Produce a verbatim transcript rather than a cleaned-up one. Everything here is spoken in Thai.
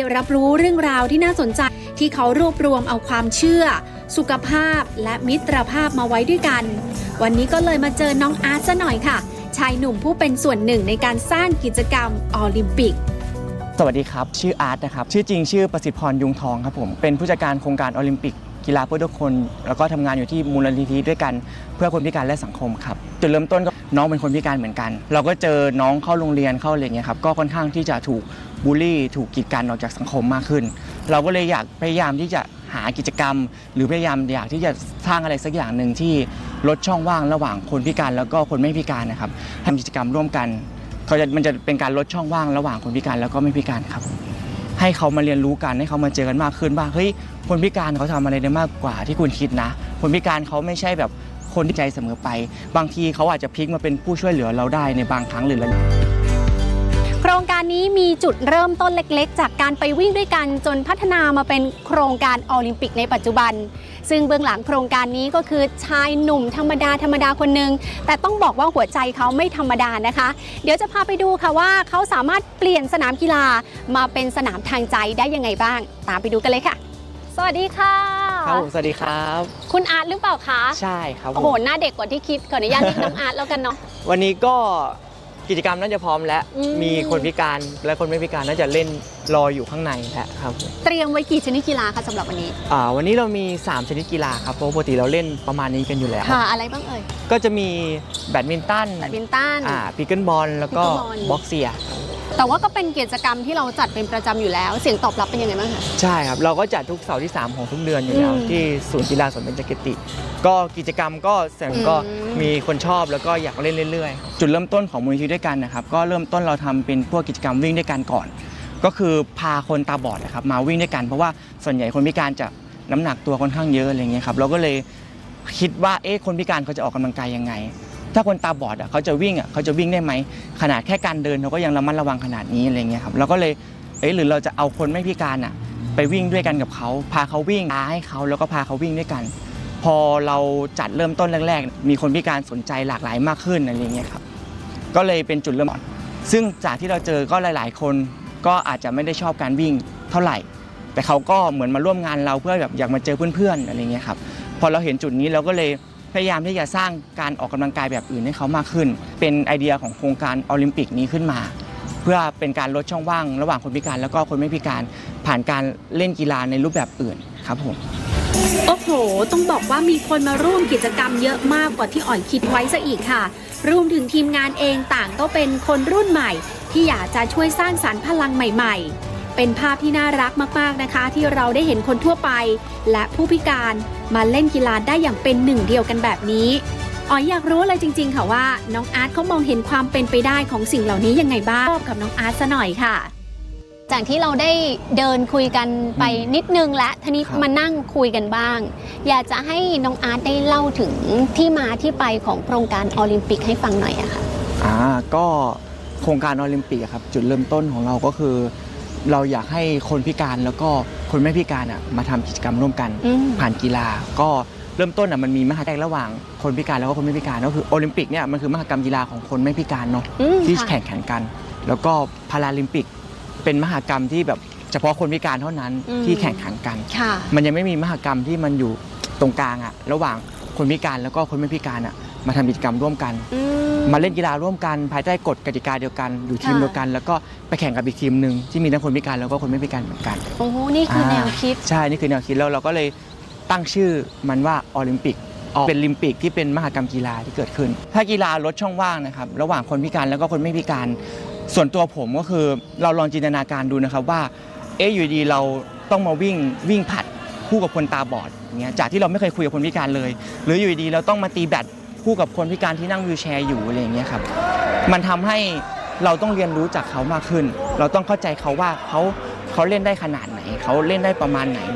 รับรู้เรื่องราวที่น่าสนใจที่เขารวบรวมเอาความเชื่อสุขภาพและมิตรภาพมาไว้ด้วยกันวันนี้ก็เลยมาเจอน้องอาร์ตซะหน่อยค่ะชายหนุ่มผู้เป็นส่วนหนึ่งในการสร้างกิจกรรมโอลิมปิกสวัสดีครับชื่ออาร์ตนะครับชื่อจริงชื่อประสิทธิพรยุงทองครับผมเป็นผู้จัดการโครงการโอลิมปิกกีฬาเพื่อทุกคนแล้วก็ทำงานอยู่ที่มูลนิธิด้วยกันเพื่อคนพิการและสังคมครับจุดเริ่มต้นก็น้องเป็นคนพิการเหมือนกันเราก็เจอน้องเข้าโรงเรียนเข้าอะไรเงี้ยครับก็ค่อนข้างที่จะถูกบูลลี่ถูกกีดกันออกจากสังคมมากขึ้นเราก็เลยอยากพยายามที่จะหากิจกรรมหรือพยายามอยากที่จะสร้างอะไรสักอย่างหนึ่งที่ลดช่องว่างระหว่างคนพิการแล้วก็คนไม่พิการนะครับทำกิจกรรมร่วมกันเขาจะมันจะเป็นการลดช่องว่างระหว่างคนพิการแล้วก็ไม่พิการครับให้เขามาเรียนรู้กันให้เขามาเจอกันมากขึ้นว่าเฮ้ยคนพิการเขาทำอะไรได้มากกว่าที่คุณคิดนะคนพิการเขาไม่ใช่แบบคนที่ใจเสมอไปบางทีเขาอาจจะพลิกมาเป็นผู้ช่วยเหลือเราได้ในบางครั้งหรืออะไรโครงการนี้มีจุดเริ่มต้นเล็กๆจากการไปวิ่งด้วยกันจนพัฒนามาเป็นโครงการโอลิมปิกในปัจจุบันซึ่งเบื้องหลังโครงการนี้ก็คือชายหนุ่มธรรมดาธรรมดาคนหนึ่งแต่ต้องบอกว่าหัวใจเขาไม่ธรรมดานะคะเดี๋ยวจะพาไปดูค่ะว่าเขาสามารถเปลี่ยนสนามกีฬามาเป็นสนามทางใจได้ยังไงบ้างตามไปดูกันเลยค่ะสวัสดีค่ะครับสวัสดีครับคุณอาร์ตหรือเปล่าคะใช่ครับโอ้โหหน้าเด็กกว่าที่คิดขออนุญาตเรียกน้องอาร์ตแล้วกันเนาะวันนี้ก็กิจกรรมน่าจะพร้อมแล้วมีคนพิการและคนไม่พิการน่าจะเล่นรออยู่ข้างในแล้วครับเตรียมไว้กี่ชนิดกีฬาคะสำหรับวันนี้อ่าวันนี้เรามีสามชนิดกีฬาครับเพราะปกติเราเล่นประมาณนี้กันอยู่แล้วค่ะอะไรบ้างเอ่ยก็จะมีแบดมินตันแบดมินตันอ่าพิกเกิลบอลแล้วก็บ็อกเซียแต่ว่าก็เป็นกิจกรรมที่เราจัดเป็นประจำอยู่แล้วเสียงตอบรับเป็นยังไงบ้างคะใช่ครับเราก็จัดทุกเสาร์ที่สามของทุกเดือนอยู่แล้วที่ศูนย์กีฬาสวนเบญจเกติก็กิจกรรมก็เสียงก็มีคนชอบแล้วก็อยากเล่นเรื่อยๆจุดเริ่มต้นของมูลนิธิด้วยกันนะครับก็เริ่มต้นเราทำเป็นพวกกิจกรรมวิ่งด้วยกันก่อนก็คือพาคนตาบอดนะครับมาวิ่งด้วยกันเพราะว่าส่วนใหญ่คนพิการจะน้ำหนักตัวค่อนข้างเยอะอะไรเงี้ยครับเราก็เลยคิดว่าเอ๊ะคนพิการเขาจะออกกำลังกายยังไงถ้าคนตาบอดอ่ะเขาจะวิ่งอ่ะเขาจะวิ่งได้ไหมขนาดแค่การเดินเขาก็ยังระมัดระวังขนาดนี้อะไรเงี้ยครับเราก็เลยเอ๊ะหรือเราจะเอาคนไม่พิการอ่ะไปวิ่งด้วยกันกับเขาพาเขาวิ่งพาให้เขาแล้วก็พาเขาวิ่งด้วยกันพอเราจัดเริ่มต้นแรกๆมีคนพิการสนใจหลากหลายมากขึ้นอะไรเงี้ยครับก็เลยเป็นจุดเริ่มต้นซึ่งจากที่เราเจอก็หลายๆคนก็อาจจะไม่ได้ชอบการวิ่งเท่าไหร่แต่เขาก็เหมือนมาร่วมงานเราเพื่อแบบอยากมาเจอเพื่อนๆอะไรเงี้ยครับพอเราเห็นจุดนี้เราก็เลยพยายามที่จะสร้างการออกกำลังกายแบบอื่นให้เขามากขึ้นเป็นไอเดียของโครงการโอลิมปิกนี้ขึ้นมาเพื่อเป็นการลดช่องว่างระหว่างคนพิการแล้วก็คนไม่พิการผ่านการเล่นกีฬาในรูปแบบอื่นครับผมโอ้โหต้องบอกว่ามีคนมาร่วมกิจกรรมเยอะมากกว่าที่อ่อนคิดไว้ซะอีกค่ะรวมถึงทีมงานเองต่างก็เป็นคนรุ่นใหม่ที่อยากจะช่วยสร้างสรรค์พลังใหม่ๆเป็นภาพที่น่ารักมากๆนะคะที่เราได้เห็นคนทั่วไปและผู้พิการมาเล่นกีฬาได้อย่างเป็นหนึ่งเดียวกันแบบนี้อ๋ออยากรู้เลยจริงๆค่ะว่าน้องอาร์ตเขามองเห็นความเป็นไปได้ของสิ่งเหล่านี้ยังไงบ้างกับน้องอาร์ตซะหน่อยค่ะจากที่เราได้เดินคุยกันไปนิดนึงและทีนี้มานั่งคุยกันบ้างอยากจะให้น้องอาร์ตได้เล่าถึงที่มาที่ไปของโครงการโอลิมปิกให้ฟังหน่อยอะค่ะอ่าก็โครงการโอลิมปิกครับจุดเริ่มต้นของเราก็คือเราอยากให้คนพิการแล้วก็คนไม่พิการอ่ะมาทำกิจกรรมร่วมกันผ่านกีฬาก็เริ่มต้นอ่ะมันมีมหกรรมระหว่างคนพิการแล้วก็คนไม่พิการก็คือโอลิมปิกเนี่ยมันคือมหกรรมกีฬาของคนไม่พิการเนาะที่แข่งขันกันแล้วก็พาราลิมปิกเป็นมหกรรมที่แบบเฉพาะคนพิการเท่านั้นที่แข่งขันกันมันยังไม่มีมหกรรมที่มันอยู่ตรงกลางอ่ะระหว่างคนพิการแล้วก็คนไม่พิการอ่ะมาทำกิจกรรมร่วมกันมาเล่นกีฬาร่วมกันภายใต้กฎกติกาเดียวกันอยู่ทีมเดียวกันแล้วก็ไปแข่งกับอีกทีมหนึ่งที่มีทั้งคนพิการแล้วก็คนไม่พิการเหมือนกันโอ้โหนี่คือแนวคิดใช่นี่คือแนวคิดแล้วเราก็เลยตั้งชื่อมันว่าโอลิมปิกเป็นลิมปิกที่เป็นมหกรรมกีฬาที่เกิดขึ้นถ้ากีฬาลดช่องว่างนะครับระหว่างคนพิการแล้วก็คนไม่พิการส่วนตัวผมก็คือเราลองจินตนาการดูนะครับว่าเอ๊ะอยู่ดีเราต้องมาวิ่งวิ่งผัดคู่กับคนตาบอดอย่างเงี้ยจากที่เราไม่เคยคุยกับคนพิการเลยหรืออยู่ดีเราต้องมาตีแบดคู่กับคนพิการที่นั่งวีลแชร์อยู่อะไรอย่างเงี้ยครับมันทำให้เราต้องเรียนรู้จากเขามากขึ้นเราต้องเข้าใจเขาว่าเขาเขาเล่นได้ขนาดไหนเขาเล่นได้ประมาณไหน